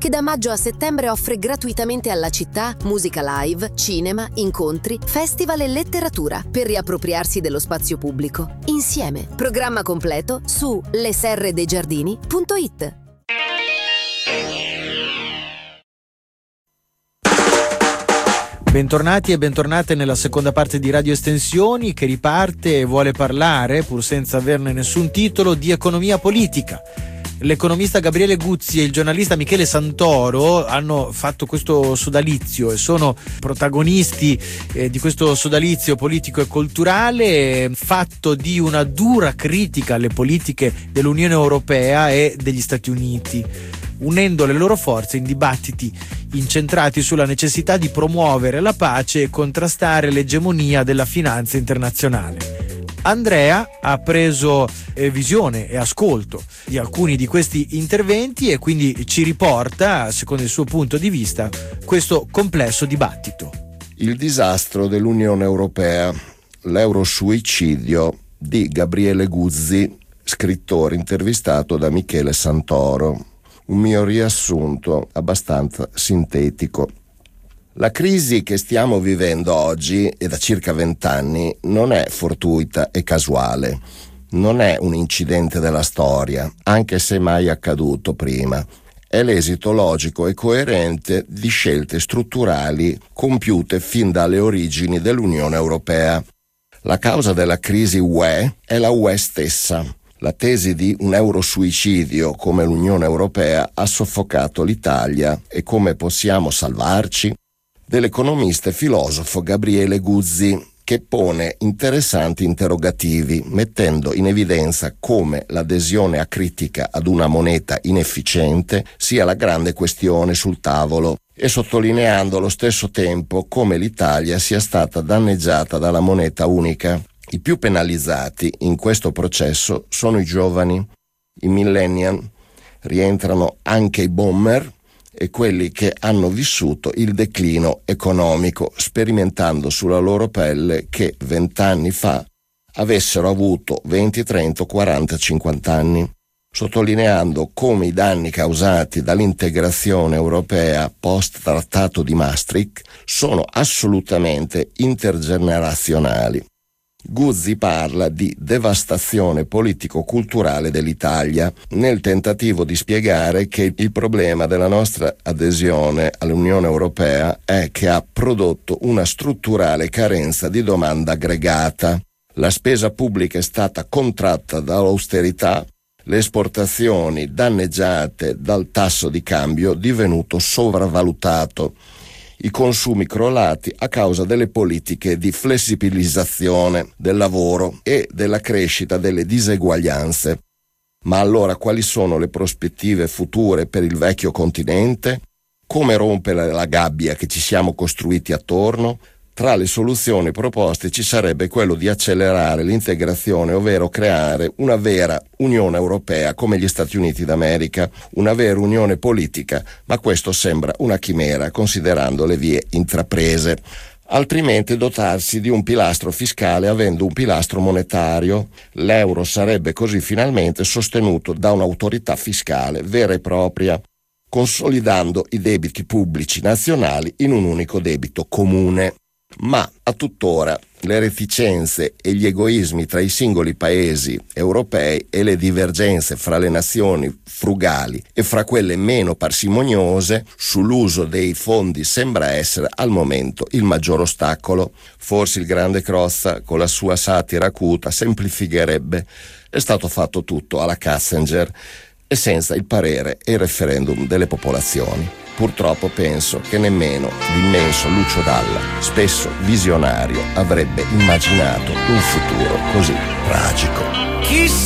che da maggio a settembre offre gratuitamente alla città musica live, cinema, incontri, festival e letteratura per riappropriarsi dello spazio pubblico. Insieme. Programma completo su leserredegiardini.it. Bentornati e bentornate nella seconda parte di Radio Estensioni, che riparte e vuole parlare, pur senza averne nessun titolo, di economia politica. L'economista Gabriele Guzzi e il giornalista Michele Santoro hanno fatto questo sodalizio e sono protagonisti di questo sodalizio politico e culturale, fatto di una dura critica alle politiche dell'Unione Europea e degli Stati Uniti, unendo le loro forze in dibattiti incentrati sulla necessità di promuovere la pace e contrastare l'egemonia della finanza internazionale. Andrea ha preso visione e ascolto di alcuni di questi interventi e quindi ci riporta, secondo il suo punto di vista, questo complesso dibattito. Il disastro dell'Unione Europea, l'eurosuicidio di Gabriele Guzzi, scrittore intervistato da Michele Santoro. Un mio riassunto abbastanza sintetico. La crisi che stiamo vivendo oggi e da circa 20 anni non è fortuita e casuale, non è un incidente della storia, anche se mai accaduto prima. È l'esito logico e coerente di scelte strutturali compiute fin dalle origini dell'Unione Europea. La causa della crisi UE è la UE stessa. La tesi di un eurosuicidio come l'Unione Europea ha soffocato l'Italia e come possiamo salvarci? Dell'economista e filosofo Gabriele Guzzi, che pone interessanti interrogativi, mettendo in evidenza come l'adesione acritica ad una moneta inefficiente sia la grande questione sul tavolo e sottolineando allo stesso tempo come l'Italia sia stata danneggiata dalla moneta unica. I più penalizzati in questo processo sono i giovani, i millennial, rientrano anche i boomer e quelli che hanno vissuto il declino economico, sperimentando sulla loro pelle che 20 anni fa avessero avuto 20, 30, 40, 50 anni, sottolineando come i danni causati dall'integrazione europea post-trattato di Maastricht sono assolutamente intergenerazionali. Guzzi parla di devastazione politico-culturale dell'Italia nel tentativo di spiegare che il problema della nostra adesione all'Unione Europea è che ha prodotto una strutturale carenza di domanda aggregata. La spesa pubblica è stata contratta dall'austerità, le esportazioni danneggiate dal tasso di cambio divenuto sopravvalutato, i consumi crollati a causa delle politiche di flessibilizzazione del lavoro e della crescita delle diseguaglianze. Ma allora quali sono le prospettive future per il vecchio continente? Come rompere la gabbia che ci siamo costruiti attorno? Tra le soluzioni proposte ci sarebbe quello di accelerare l'integrazione, ovvero creare una vera Unione Europea come gli Stati Uniti d'America, una vera unione politica, ma questo sembra una chimera considerando le vie intraprese. Altrimenti dotarsi di un pilastro fiscale avendo un pilastro monetario. L'euro sarebbe così finalmente sostenuto da un'autorità fiscale vera e propria, consolidando i debiti pubblici nazionali in un unico debito comune. Ma a tuttora le reticenze e gli egoismi tra i singoli paesi europei e le divergenze fra le nazioni frugali e fra quelle meno parsimoniose sull'uso dei fondi sembra essere al momento il maggior ostacolo. Forse il grande Crozza con la sua satira acuta semplificherebbe: è stato fatto tutto alla Kissinger e senza il parere e il referendum delle popolazioni. Purtroppo penso che nemmeno l'immenso Lucio Dalla, spesso visionario, avrebbe immaginato un futuro così tragico.